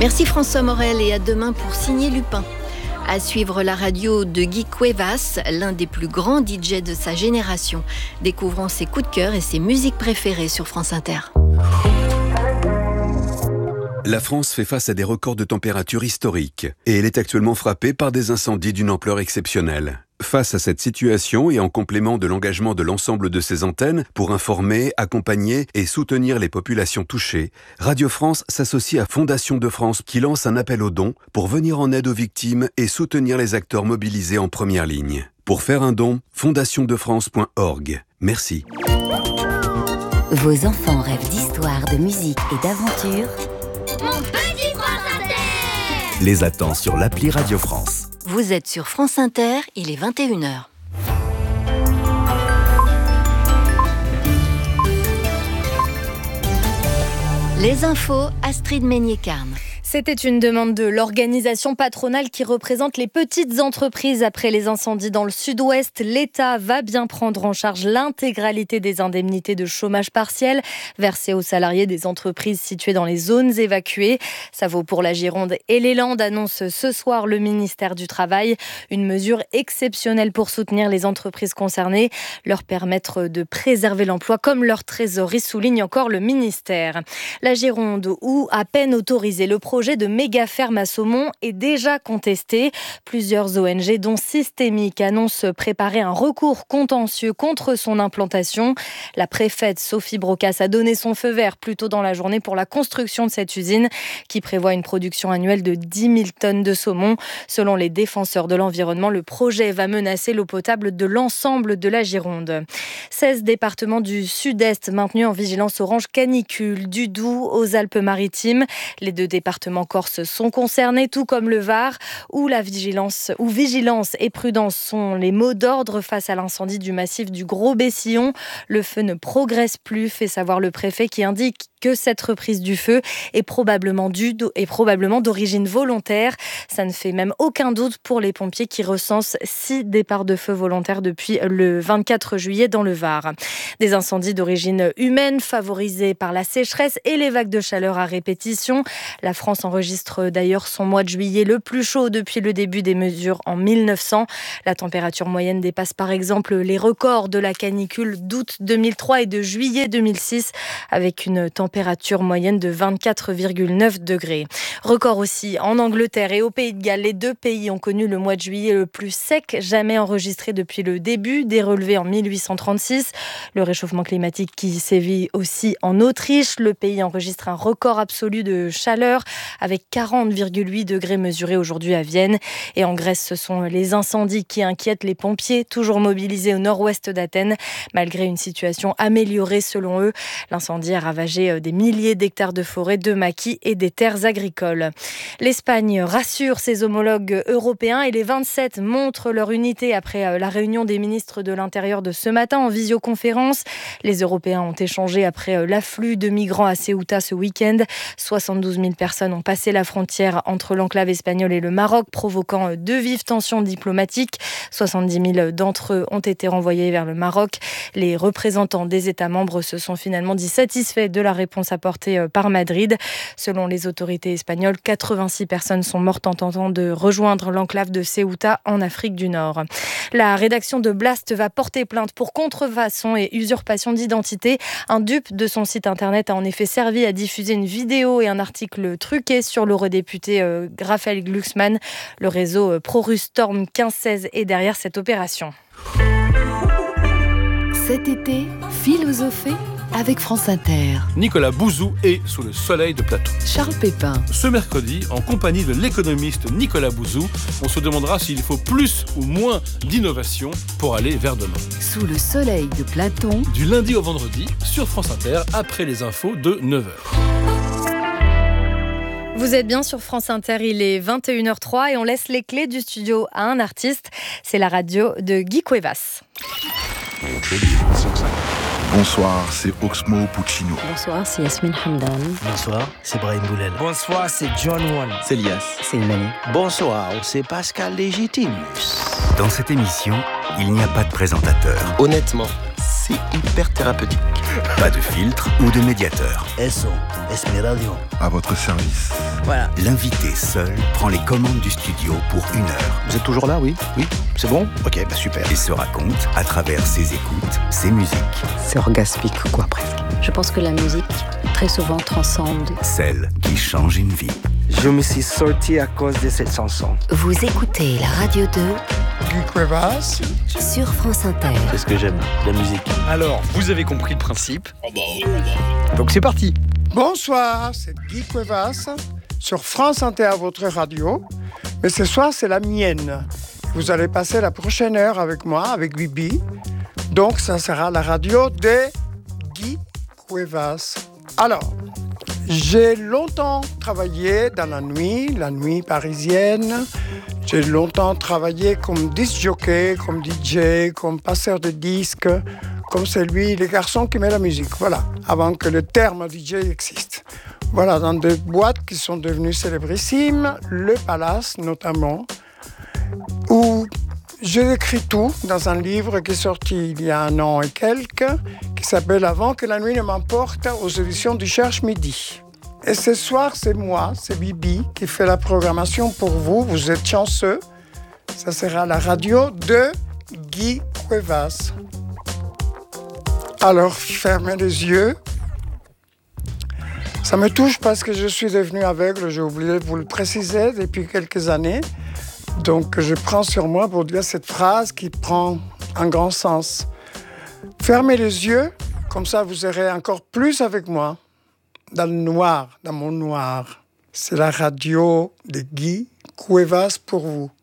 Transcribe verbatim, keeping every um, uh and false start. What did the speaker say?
Merci François Morel et à demain pour Signer Lupin. À suivre la radio de Guy Cuevas, l'un des plus grands D J de sa génération, découvrant ses coups de cœur et ses musiques préférées sur France Inter. La France fait face à des records de température historiques et elle est actuellement frappée par des incendies d'une ampleur exceptionnelle. Face à cette situation et en complément de l'engagement de l'ensemble de ses antennes pour informer, accompagner et soutenir les populations touchées, Radio France s'associe à Fondation de France qui lance un appel aux dons pour venir en aide aux victimes et soutenir les acteurs mobilisés en première ligne. Pour faire un don, fondation de france point org. Merci. Vos enfants rêvent d'histoire, de musique et d'aventure. Mon petit France Inter les attend sur l'appli Radio France. Vous êtes sur France Inter, il est vingt et une heures. Les infos, Astrid Meignet-Carne. C'était une demande de l'organisation patronale qui représente les petites entreprises après les incendies dans le sud-ouest. L'État va bien prendre en charge l'intégralité des indemnités de chômage partiel versées aux salariés des entreprises situées dans les zones évacuées. Ça vaut pour la Gironde et les Landes, annonce ce soir le ministère du Travail. Une mesure exceptionnelle pour soutenir les entreprises concernées, leur permettre de préserver l'emploi comme leur trésorerie, souligne encore le ministère. La Gironde, où à peine autorisé, le projet de méga ferme à saumon est déjà contesté. Plusieurs O N G, dont Systémique, annoncent préparer un recours contentieux contre son implantation. La préfète Sophie Brocas a donné son feu vert plus tôt dans la journée pour la construction de cette usine qui prévoit une production annuelle de dix mille tonnes de saumon. Selon les défenseurs de l'environnement, le projet va menacer l'eau potable de l'ensemble de la Gironde. seize départements du sud-est maintenus en vigilance orange canicule, du Doubs aux Alpes-Maritimes. Les deux départements corses sont concernés, tout comme le Var, où la vigilance, où vigilance et prudence sont les mots d'ordre face à l'incendie du massif du Gros Bessillon. Le feu ne progresse plus, fait savoir le préfet qui indique que cette reprise du feu est probablement due est probablement d'origine volontaire. Ça ne fait même aucun doute pour les pompiers qui recensent six départs de feu volontaires depuis le vingt-quatre juillet dans le Var. Des incendies d'origine humaine favorisés par la sécheresse et les vagues de chaleur à répétition. La France enregistre d'ailleurs son mois de juillet le plus chaud depuis le début des mesures en mille neuf cents. La température moyenne dépasse par exemple les records de la canicule d'août deux mille trois et de juillet deux mille six avec une température moyenne de vingt-quatre virgule neuf degrés. Record aussi en Angleterre et au Pays de Galles. Les deux pays ont connu le mois de juillet le plus sec jamais enregistré depuis le début des relevés en mille huit cent trente-six. Le réchauffement climatique qui sévit aussi en Autriche. Le pays enregistre un record absolu de chaleur avec quarante virgule huit degrés mesurés aujourd'hui à Vienne. Et en Grèce, ce sont les incendies qui inquiètent les pompiers, toujours mobilisés au nord-ouest d'Athènes. Malgré une situation améliorée selon eux, l'incendie a ravagé des milliers d'hectares de forêt, de maquis et des terres agricoles. L'Espagne rassure ses homologues européens et les vingt-sept montrent leur unité après la réunion des ministres de l'Intérieur de ce matin en visioconférence. Les Européens ont échangé après l'afflux de migrants à Ceuta ce week-end. soixante-douze mille personnes ont passé la frontière entre l'enclave espagnole et le Maroc, provoquant de vives tensions diplomatiques. soixante-dix mille d'entre eux ont été renvoyés vers le Maroc. Les représentants des États membres se sont finalement dit satisfaits de la réponse apportée par Madrid. Selon les autorités espagnoles, quatre-vingt-six personnes sont mortes en tentant de rejoindre l'enclave de Ceuta en Afrique du Nord. La rédaction de Blast va porter plainte pour contrefaçon et usurpation d'identité. Un dupe de son site internet a en effet servi à diffuser une vidéo et un article truqué sur l'eurodéputé euh, Raphaël Glucksmann. Le réseau euh, pro-russe Storm quinze seize est derrière cette opération. Cet été, philosophée avec France Inter. Nicolas Bouzou est sous le soleil de Plateau. Charles Pépin. Ce mercredi, en compagnie de l'économiste Nicolas Bouzou, on se demandera s'il faut plus ou moins d'innovation pour aller vers demain. Sous le soleil de Platon. Du lundi au vendredi, sur France Inter, après les infos de neuf heures. Vous êtes bien sur France Inter, il est vingt et une heures zéro trois et on laisse les clés du studio à un artiste. C'est la radio de Guy Cuevas. Bonsoir, c'est Oxmo Puccino. Bonsoir, c'est Yasmine Hamdan. Bonsoir, c'est Brahim Boulel. Bonsoir, c'est John One. C'est Lias. C'est Imani. Bonsoir, c'est Pascal Légitimus. Dans cette émission, il n'y a pas de présentateur. Honnêtement, c'est hyper thérapeutique. Pas de filtre ou de médiateur. Eso, es mi radio. À votre service. Voilà. L'invité seul prend les commandes du studio pour une heure. Vous êtes toujours là, oui? Oui? C'est bon? Ok, bah super. Et se raconte à travers ses écoutes, ses musiques. C'est orgasmique, quoi, presque. Je pense que la musique, très souvent, transcende. Celle qui change une vie. Je me suis sorti à cause de cette chanson. Vous écoutez la radio de Guy Cuevas sur France Inter. C'est ce que j'aime, la musique. Alors, vous avez compris le principe. Donc c'est parti. Bonsoir, c'est Guy Cuevas sur France Inter, votre radio. Mais ce soir, c'est la mienne. Vous allez passer la prochaine heure avec moi, avec Bibi. Donc, ça sera la radio de Guy Cuevas. Alors, j'ai longtemps travaillé dans la nuit, la nuit parisienne. J'ai longtemps travaillé comme disc jockey, comme D J, comme passeur de disques, comme celui, les garçons qui met la musique. Voilà, avant que le terme D J existe. Voilà, dans des boîtes qui sont devenues célébrissimes, le Palace notamment, où j'ai écrit tout dans un livre qui est sorti il y a un an et quelques, qui s'appelle « Avant que la nuit ne m'emporte » aux éditions du Cherche Midi. Et ce soir, c'est moi, c'est Bibi, qui fait la programmation pour vous. Vous êtes chanceux. Ça sera la radio de Guy Cuevas. Alors, fermez les yeux. Ça me touche parce que je suis devenu aveugle, j'ai oublié de vous le préciser, depuis quelques années. Donc, je prends sur moi pour dire cette phrase qui prend un grand sens. Fermez les yeux, comme ça vous serez encore plus avec moi, dans le noir, dans mon noir. C'est la radio de Guy Cuevas pour vous.